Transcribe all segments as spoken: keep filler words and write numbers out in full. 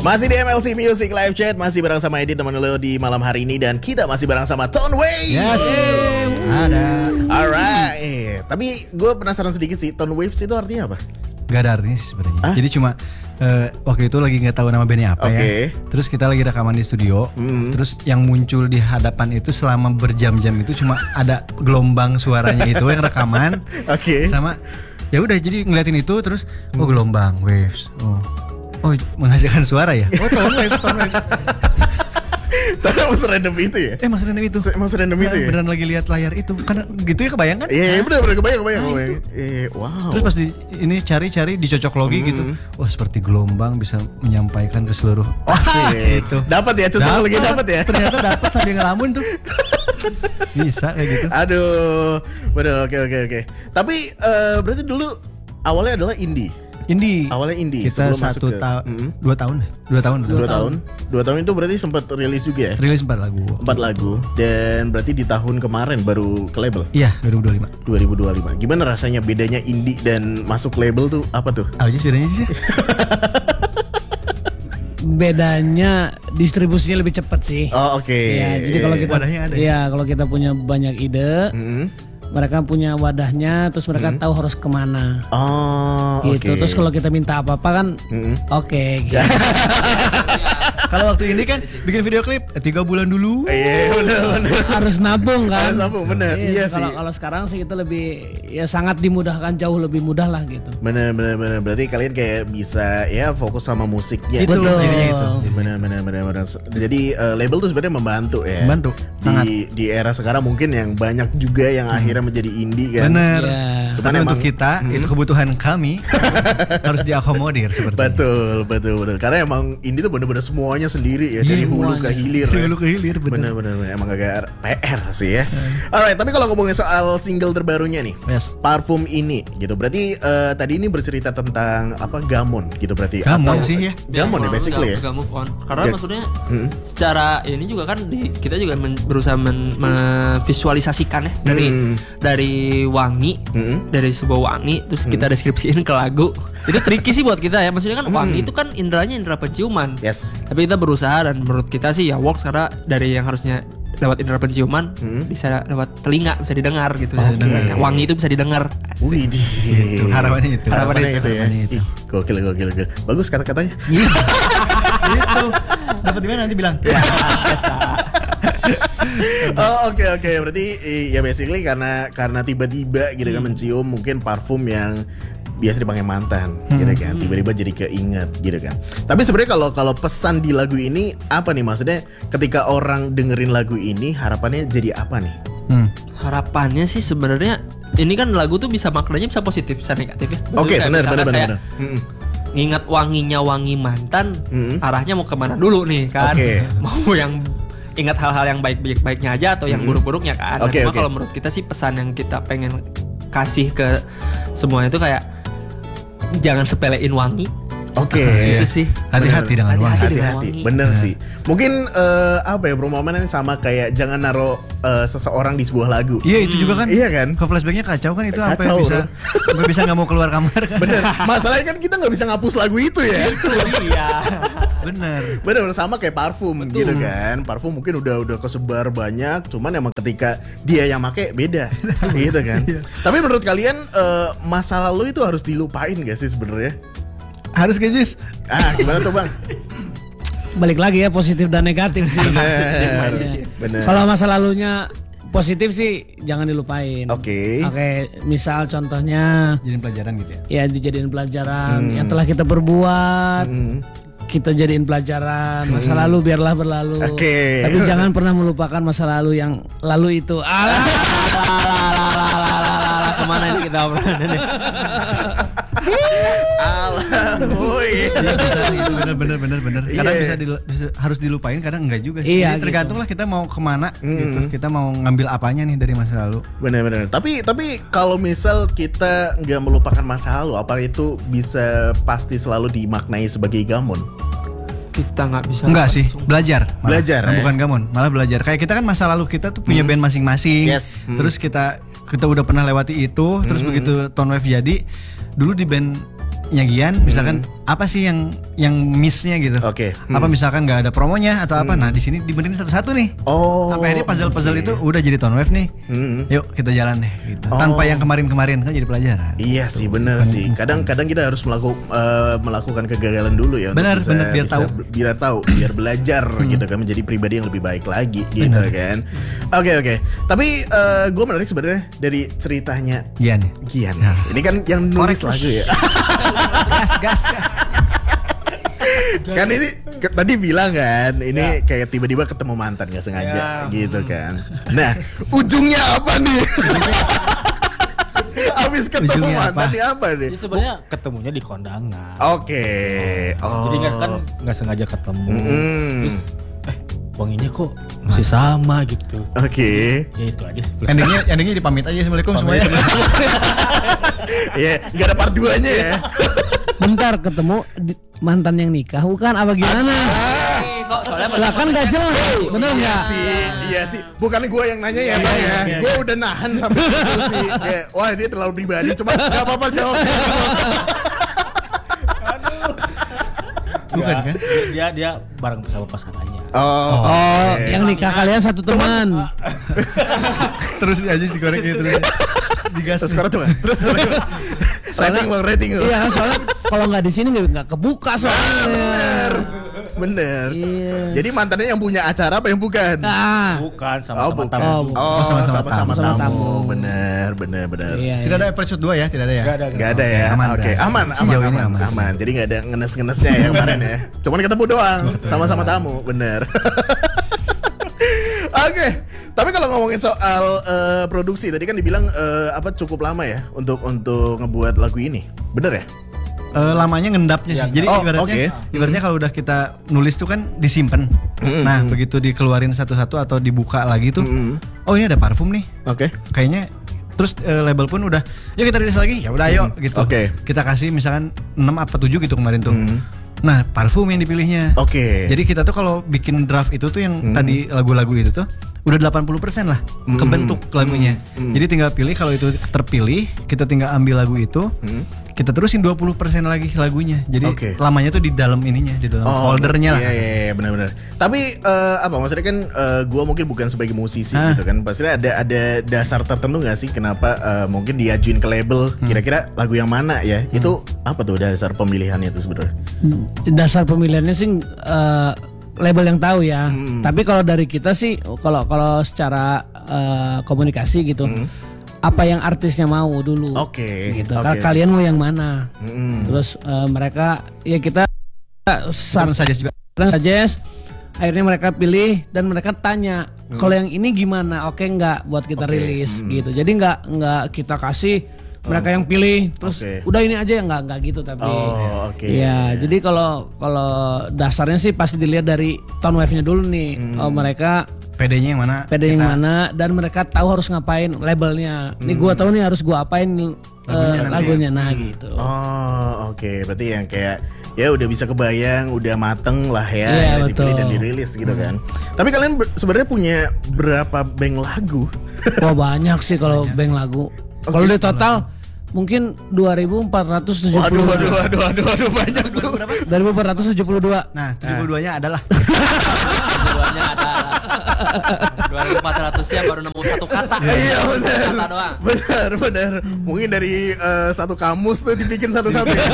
Masih di M L C Music Live Chat, masih bareng sama Edit teman lo di malam hari ini, dan kita masih bareng sama Tone Waves. Yes. Ada. Alright. Tapi gue penasaran sedikit sih, Tone Waves itu artinya apa? Gak ada artinya sih sebenarnya. Hah? Jadi cuma uh, waktu itu lagi nggak tahu nama bandnya apa okay. ya. Terus kita lagi rekaman di studio. Mm. Terus yang muncul di hadapan itu selama berjam-jam itu cuma ada gelombang suaranya itu yang rekaman. Oke. Okay. Sama ya udah, jadi ngeliatin itu terus oh gelombang, waves. Oh. Oh, menghasilkan suara ya? Oh, tone waves, tone waves. Tapi emang serandom itu ya? Eh, emang serandom itu. Emang serandom itu ya? Beneran lagi lihat layar itu. Karena gitu ya, kebayang kan? Iya, yeah, bener bener kebayang kebayang. Nah, kebayang. Eh, wow. Terus pas di ini cari-cari dicocok logi hmm. gitu. Wah, seperti gelombang bisa menyampaikan ke seluruh. Wah, itu. Dapat ya, cocok dapet, logi dapat ya? Ternyata dapat sambil ngelamun tuh. Bisa kayak gitu. Aduh, bener, oke oke oke. Tapi uh, berarti dulu awalnya adalah indie. Indie. Awalnya indie. Kita satu tahun, mm-hmm. dua tahun, dua tahun, dua, dua tahun, dua tahun itu berarti sempat rilis juga ya? Rilis empat lagu. Empat lagu. Dan berarti di tahun kemarin baru ke label? Iya, dua ribu dua puluh lima. dua ribu dua puluh lima. Gimana rasanya bedanya indie dan masuk label tuh apa tuh? Apa sih bedanya sih? Bedanya distribusinya lebih cepat sih. Oh oke. Okay. Ya, jadi kalau kita, wadahnya ada. Iya, kalau kita punya banyak ide. Mm-hmm. Mereka punya wadahnya, terus mereka hmm. tahu harus kemana. Oh, gitu. Okay. Terus kalau kita minta apa-apa kan, hmm. oke. Okay, gitu. Kalau waktu ini kan bikin video klip eh, tiga bulan dulu. Iya, benar-benar. Harus nabung kan. Harus nabung, benar. Iya, iya sih. Kalau kalau sekarang sih kita lebih, ya sangat dimudahkan, jauh lebih mudah lah gitu. Benar, benar, benar. Berarti kalian kayak bisa ya fokus sama musiknya. Itu, betul. Jadinya itu. Benar, benar, benar, benar. Jadi uh, label tuh sebenarnya membantu ya. Membantu. Di sangat. Di era sekarang mungkin yang banyak juga yang hmm. akhirnya menjadi indie kan. Benar. Yeah. Tapi untuk kita hmm. itu kebutuhan kami harus diakomodir seperti betul, ini. Betul, betul. Karena emang indie tuh benar-benar semuanya sendiri ya, dari hulu ke hilir. Dari hulu ke hilir, benar. Benar-benar emang agak P R sih ya. Hmm. Alright, tapi kalau ngomongin soal single terbarunya nih, yes. Parfum ini, gitu. Berarti uh, tadi ini bercerita tentang apa gamon, gitu berarti. Gamon atau, sih ya. Gamon ya basically ya. Gak move on. Karena Gak. maksudnya hmm. secara ini juga kan di, kita juga men, berusaha men, memvisualisasikan ya dari hmm. dari wangi, hmm. dari sebuah wangi, terus hmm. kita deskripsiin ke lagu. Itu tricky sih buat kita ya. Maksudnya kan wangi hmm. itu kan inderanya indera penciuman. Yes. Tapi kita berusaha, dan menurut kita sih ya works, karena dari yang harusnya lewat indera penciuman hmm. bisa lewat telinga, bisa didengar gitu. Okay. Bisa wangi itu bisa didengar. Wih, gitu. Harapannya itu. Harapannya itu, itu ya. Itu. Ih, gokil, gokil, gokil. Bagus kata-katanya. Itu. Dapat di mana nanti bilang? Oh oke okay, oke okay. Berarti ya basically karena karena tiba-tiba gitu kan hmm. mencium mungkin parfum yang biasa dipakai mantan, hmm. gitu kan, tiba-tiba jadi keinget, gitu kan. Tapi sebenarnya kalau kalau pesan di lagu ini apa nih, maksudnya ketika orang dengerin lagu ini harapannya jadi apa nih? Hmm. Harapannya sih sebenarnya ini kan lagu tuh bisa maknanya bisa positif, bisa negatif ya. Oke, okay, benar benar benar. Nginget wanginya wangi mantan, hmm. arahnya mau kemana dulu nih kan? Okay. Mau yang ingat hal-hal yang baik-baiknya aja atau yang hmm. buruk-buruknya kan? Okay, nah, cuma okay. kalau menurut kita sih pesan yang kita pengen kasih ke semuanya itu kayak jangan sepelein wangi. Oke, okay. Itu sih. Hati-hati dengan wangi. Hati-hati, bener nah. sih. Mungkin uh, apa ya, perumpamaan sama kayak jangan naruh uh, seseorang di sebuah lagu. Iya, itu juga kan. Iya kan. Ke flashbacknya kacau kan itu, kacau, sampai bisa sampai bisa nggak mau keluar kamar kan. Bener. Masalahnya kan kita nggak bisa ngapus lagu itu ya. Iya. Bener. Bener sama kayak parfum. Betul. Gitu kan. Parfum mungkin udah udah kesebar banyak, cuman emang ketika dia yang make beda. Gitu kan. Iya. Tapi menurut kalian uh, masa lalu itu harus dilupain gak sih sebenarnya? Harus gak Jis? Ah gimana tuh bang? Balik lagi ya, positif dan negatif sih. Bener, bener. Kalau masa lalunya positif sih jangan dilupain. Oke. Okay. Oke, okay, misal contohnya jadiin pelajaran gitu ya. Ya dijadiin pelajaran hmm. yang telah kita perbuat. Hmm. Kita jadiin pelajaran, masa hmm. lalu biarlah berlalu. Okay. Tapi jangan pernah melupakan masa lalu yang lalu itu. Alah, kemana ini kita obrolan ini? Alah, woi. Bener bener bener bener. Kadang yeah. bisa, dil- bisa harus dilupain, kadang enggak juga. Iya, jadi tergantung gitu lah kita mau kemana, hmm. gitu. Kita mau ngambil apanya nih dari masa lalu. Bener-bener. Tapi tapi kalau misal kita nggak melupakan masa lalu, apa itu bisa pasti selalu dimaknai sebagai gamon? Kita nggak bisa. Enggak sih, belajar. Malah. Belajar. Nah, ya? Bukan gamon, malah belajar. Kayak kita kan masa lalu kita tuh punya hmm. band masing-masing. Yes. Hmm. Terus kita kita udah pernah lewati itu, terus hmm. begitu Tone Wave jadi, dulu di band nya Gian, misalkan hmm. apa sih yang yang missnya gitu? Oke. Okay. Hmm. Apa misalkan nggak ada promonya atau apa? Hmm. Nah di sini dibenerin satu-satu nih. Oh. Sampai akhirnya puzzle-puzzle okay. itu udah jadi Tone Wave nih. Hmm. Yuk kita jalan deh. Gitu. Oh. Tanpa yang kemarin-kemarin kan jadi pelajaran. Iya sih benar sih. Kadang-kadang kita harus melaku, uh, melakukan kegagalan dulu ya. Benar, benar biar bisa, tahu. Biar tahu, biar belajar hmm. gitu kan menjadi pribadi yang lebih baik lagi gitu benar. Kan. Oke okay, oke. Okay. Tapi uh, gue menarik sebenarnya dari ceritanya Gian. Gian. Nah. Ini kan yang nulis lagu ya. gas gas gas. Kan ini ke, tadi bilang kan ini ya. Kayak tiba-tiba ketemu mantan gak sengaja ya. Gitu kan. Nah ujungnya apa nih? Abis ketemu ujungnya mantan apa? Apa nih? Jadi sebenarnya ketemunya di kondangan. Oke. Okay. Oh. Jadi nggak kan nggak sengaja ketemu. Mm. Terus eh wanginya kok masih sama gitu. Oke. Okay. Ya itu aja sih. Endingnya endingnya dipamit aja assalamualaikum semuanya. Iya, nggak ada part duanya ya. Bentar ketemu di, mantan yang nikah bukan apa gimana? Kok soalnya lah kan gak jelas, bener nggak? Iya sih, iya sih. Bukan gue yang nanya ya, Bang ya. Gue udah nahan sampai itu sih. Kayak, wah dia terlalu pribadi, cuma nggak apa-apa jawabnya. Bukan kan? Dia dia bareng sama pasangannya. Oh, oh okay. Yang nikah kalian satu teman. Terus aja digoreng gitu terus. Digas. Terus sekarang tuh, terus rating bang, rating. Iya, soalnya kalau nggak di sini nggak kebuka soalnya. Bener, bener. Iya. Jadi mantannya yang punya acara apa yang bukan? Ah. Bukan sama-sama oh, tamu. Oh, oh sama-sama tamu. tamu. tamu. Bener, bener, bener. Iya, tidak ada episode dua ya, tidak ada ya? Gak ada, gak ada ya. Aman, Oke, okay. aman, aman, aman, aman, aman, aman. Jadi nggak ada ngenes-ngenesnya ya kemarin ya. Cuman ketemu doang, sama-sama tamu, bener. Oke, okay. Tapi kalau ngomongin soal uh, produksi tadi kan dibilang uh, apa cukup lama ya untuk untuk ngebuat lagu ini, bener ya? Uh, lamanya ngendapnya ya, sih. Jadi oh, ibaratnya, okay. ibaratnya kalau udah kita nulis tuh kan disimpan. Mm-hmm. Nah begitu dikeluarin satu-satu atau dibuka lagi tuh, mm-hmm. oh ini ada parfum nih. Oke. Okay. Kayaknya terus uh, label pun udah, yuk kita rilis lagi. Ya udah ayo mm-hmm. gitu. Oke. Okay. Kita kasih misalkan enam apa tujuh gitu kemarin tuh. Mm-hmm. Nah parfum yang dipilihnya. Oke. Okay. Jadi kita tuh kalau bikin draft itu tuh yang mm-hmm. tadi lagu-lagu itu tuh udah delapan puluh persen lah mm-hmm. kebentuk lagunya. Mm-hmm. Jadi tinggal pilih, kalau itu terpilih kita tinggal ambil lagu itu. Mm-hmm. Kita terusin dua puluh persen lagi lagunya. Jadi okay. lamanya tuh di dalam ininya, di dalam oh, foldernya lah. Iya iya iya benar-benar. Tapi uh, apa maksudnya kan uh, gua mungkin bukan sebagai musisi ah. gitu kan. Pasti ada ada dasar tertentu enggak sih kenapa uh, mungkin diajuin ke label hmm. kira-kira lagu yang mana ya? Hmm. Itu apa tuh dasar pemilihannya itu sebenarnya? Dasar pemilihannya sih uh, label yang tahu ya. Hmm. Tapi kalau dari kita sih kalau kalau secara uh, komunikasi gitu. Hmm. Apa yang artisnya mau dulu, oke, okay, gitu. Okay. Kalian mau yang mana? Mm. Terus uh, mereka, ya kita saran suggest juga, suggest. Akhirnya mereka pilih dan mereka tanya, mm. kalau yang ini gimana? Oke okay, nggak buat kita okay. rilis, mm. gitu. Jadi nggak nggak kita kasih mereka oh. yang pilih, terus okay. udah ini aja nggak nggak gitu tapi, oh, okay. ya. Jadi kalau kalau dasarnya sih pasti dilihat dari tone wave-nya dulu nih. Mm. Oh mereka P D-nya yang mana? P D yang mana dan mereka tahu harus ngapain labelnya. Hmm. Nih gua tahu nih harus gua apain lagunya, uh, lagunya nah hmm. gitu. Oh, oke. Okay. Berarti yang kayak ya udah bisa kebayang, udah mateng lah ya, yeah, ya dipilih dan dirilis gitu hmm. kan. Tapi kalian ber- sebenarnya punya berapa bank lagu? Wah, banyak sih kalau bank lagu. Okay. Kalau di total mungkin dua ribu empat ratus tujuh puluh dua. Waduh, waduh, waduh, waduh, banyak tuh. dua ribu empat ratus tujuh puluh dua. Nah, tujuh puluh dua-nya adalah. tujuh puluh dua-nya adalah. dua ribu empat ratus-nya baru nemu satu kata. Iya benar. Kata doang. Benar, benar. Mungkin dari uh, satu kamus tuh dibikin satu-satu ya.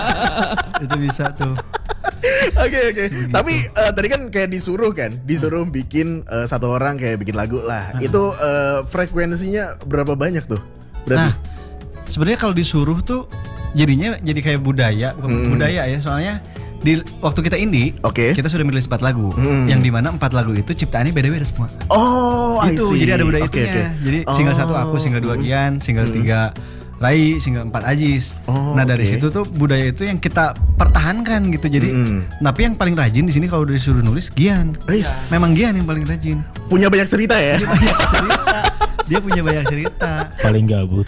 Itu bisa tuh. Oke oke. Tapi uh, tadi kan kayak disuruh kan, disuruh bikin uh, satu orang kayak bikin lagu lah. Hmm. Itu uh, frekuensinya berapa banyak tuh? Berarti? Nah, sebenarnya kalau disuruh tuh jadinya jadi kayak budaya, bukan hmm. budaya ya. Soalnya di waktu kita indie, okay. kita sudah merilis empat lagu, hmm. yang dimana empat lagu itu ciptaannya beda-beda semua. Oh, itu jadi ada budaya okay, itunya. Okay. Jadi oh. single satu aku, single dua Gian, single hmm. tiga Rai, single empat Ajis. Oh, nah dari okay. situ tuh budaya itu yang kita pertahankan gitu. Jadi, hmm. tapi yang paling rajin di sini kalau disuruh nulis Gian. Yes. Memang Gian yang paling rajin. Punya banyak cerita ya. Dia banyak cerita. Dia punya banyak cerita. Paling gabut.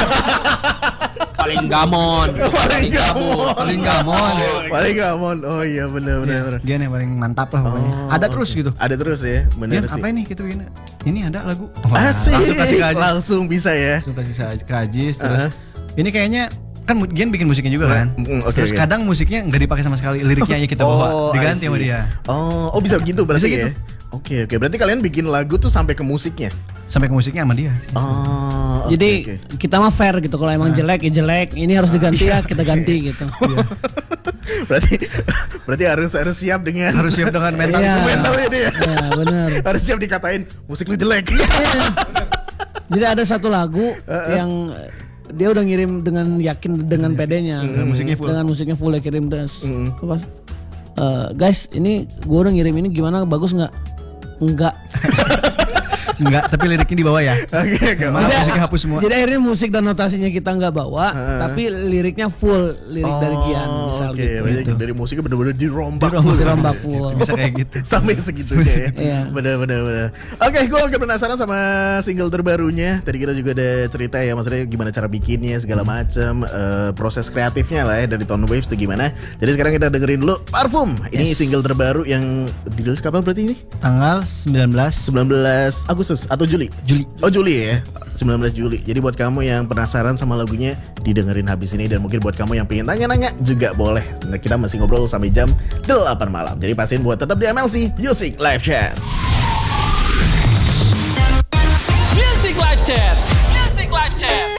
Paling gamon. Paling gamon. Paling gamon. Paling gamon. Oh iya benar benar. Gian yang paling mantap lah pokoknya. Oh, ada terus gitu. Ada terus ya, benar sih. Apa ini kita begini? Ini ada lagu. Oh, asik. Langsung kasih ke Ajis. Langsung bisa ya. Langsung kasih ke Ajis terus. Uh-huh. Ini kayaknya kan Gian bikin musiknya juga kan. Mm, okay, Terus okay. kadang musiknya nggak dipakai sama sekali, liriknya aja kita bawa, oh, diganti sama dia. Oh, oh bisa begitu berarti bisa gitu. ya. Oke, oke. Berarti kalian bikin lagu tuh sampai ke musiknya? Sampai ke musiknya sama dia sih. Oh, jadi okay, okay. kita mah fair gitu. Kalau emang nah. jelek ya jelek, ini harus diganti ya kita ganti gitu. Iya. berarti berarti harus harus siap dengan harus siap dengan mental iya. itu mental ini ya. Iya, benar. Harus siap dikatain musik lu jelek. Jadi ada satu lagu uh-uh. yang dia udah ngirim dengan yakin dengan pedenya, dengan musiknya full, dengan musiknya full ya kirim terus. Mm. Uh, guys, ini gue udah ngirim ini gimana, bagus nggak? Enggak. Enggak, tapi liriknya dibawa ya. Oke, okay, maaf musiknya hapus semua. Jadi akhirnya musik dan notasinya kita nggak bawa, uh. tapi liriknya full, lirik oh, dari Gian misal okay. gitu. Berarti dari musiknya benar-benar dirombak, dirombak full. Dirombak full. Bisa kayak gitu. Sampai segitunya ya. Benar-benar benar. Oke, gue agak penasaran sama single terbarunya. Tadi kita juga ada cerita ya, maksudnya gimana cara bikinnya segala macam, uh, proses kreatifnya lah ya dari Tone Waves itu gimana. Jadi sekarang kita dengerin dulu Parfum. Ini yes. single terbaru yang dirilis kapan berarti ini? Tanggal sembilan belas Agustus atau Juli? Juli. Oh Juli ya, sembilan belas Juli. Jadi buat kamu yang penasaran sama lagunya, didengerin habis ini. Dan mungkin buat kamu yang pengen tanya-nanya juga boleh. Nah, kita masih ngobrol sampai jam delapan malam. Jadi pastiin buat tetap di M L C Music Live Chat. Music Live Chat. Music Live Chat.